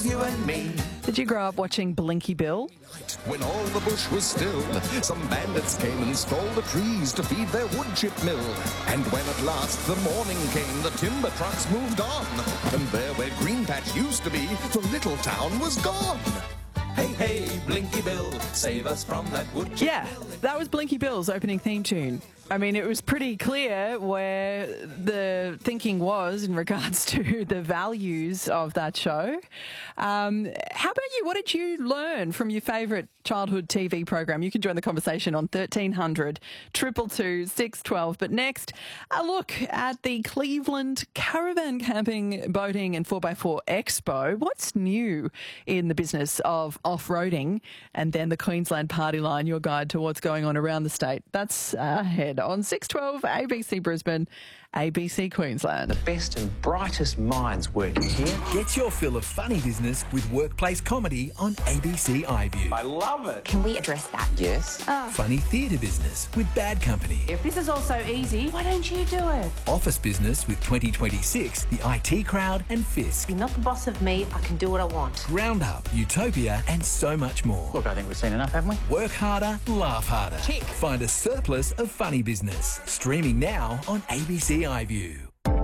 was you and me. Did you grow up watching Blinky Bill? When all the bush was still, some bandits came and stole the trees to feed their wood chip mill. And when at last the morning came, the timber trucks moved on. And there where Green Patch used to be, the little town was gone. Hey, hey, Blinky Bill, save us from that wood chip Yeah, that was Blinky Bill's opening theme tune. I mean, it was pretty clear where the thinking was in regards to the values of that show. How about you? What did you learn from your favourite childhood TV program? You can join the conversation on 1300 222 612. But next, a look at the Cleveland Caravan Camping, Boating and 4x4 Expo. What's new in the business of off-roading? And then the Queensland Party Line, your guide to what's going on around the state. That's ahead on 612 ABC Brisbane, ABC Queensland. The best and brightest minds working here. Get your fill of funny business with workplace comedy on ABC iView. I love it. Can we address that? Yes. Funny theatre business with Bad Company. If this is all so easy, why don't you do it? Office business with 2026, the IT Crowd and Fisk. You're not the boss of me, I can do what I want. Roundup, Utopia and so much more. Look, I think we've seen enough, haven't we? Work harder, laugh harder. Tick. Find a surplus of funny business. Streaming now on ABC iView.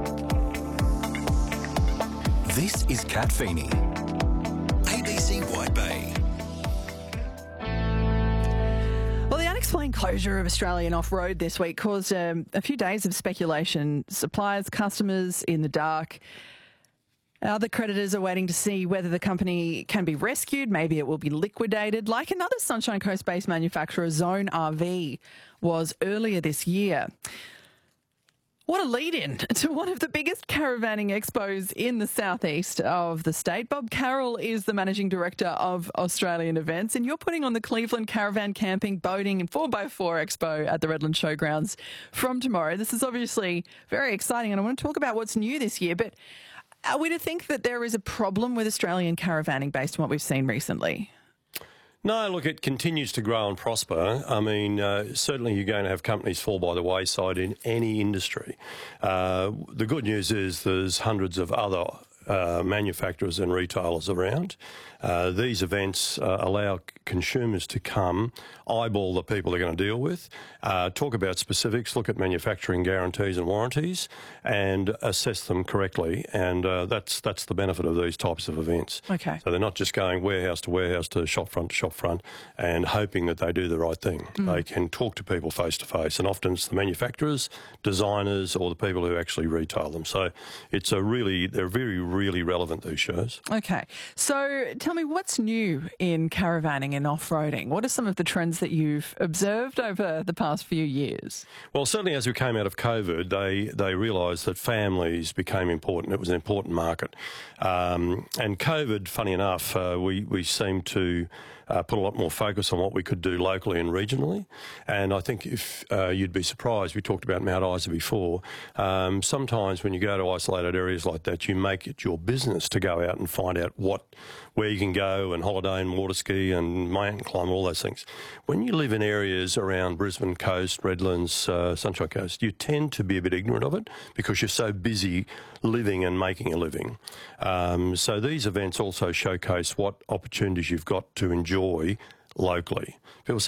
This is Kat Feeney. ABC White Bay. Well, the unexplained closure of Australian Off-Road this week caused a few days of speculation. Suppliers, customers in the dark. Other creditors are waiting to see whether the company can be rescued. Maybe it will be liquidated, like another Sunshine Coast-based manufacturer, Zone RV, was earlier this year. What a lead-in to one of the biggest caravanning expos in the southeast of the state. Bob Carroll is the Managing Director of Australian Events, and you're putting on the Cleveland Caravan Camping, Boating and 4x4 Expo at the Redland Showgrounds from tomorrow. This is obviously very exciting, and I want to talk about what's new this year, but are we to think that there is a problem with Australian caravanning based on what we've seen recently? No, look, it continues to grow and prosper. I mean, certainly you're going to have companies fall by the wayside in any industry. The good news is there's hundreds of other manufacturers and retailers around. These events allow consumers to come, eyeball the people they're going to deal with, talk about specifics, look at manufacturing guarantees and warranties, and assess them correctly. And that's the benefit of these types of events. Okay. So they're not just going warehouse to shop front, and hoping that they do the right thing. They can talk to people face to face, and often it's the manufacturers, designers, or the people who actually retail them. So it's they're really relevant, these shows. Okay. So tell me, what's new in caravanning and off-roading? What are some of the trends that you've observed over the past few years? Well, certainly as we came out of COVID, they realised that families became important. It was an important market. And COVID, funny enough, we seemed to put a lot more focus on what we could do locally and regionally. And I think if you'd be surprised, we talked about Mount Isa before, sometimes when you go to isolated areas like that, you make it your business to go out and find out where you can go and holiday and water ski and mountain climb, all those things. When you live in areas around Brisbane Coast, Redlands, Sunshine Coast, you tend to be a bit ignorant of it because you're so busy living and making a living. So these events also showcase what opportunities you've got to enjoy locally. People say,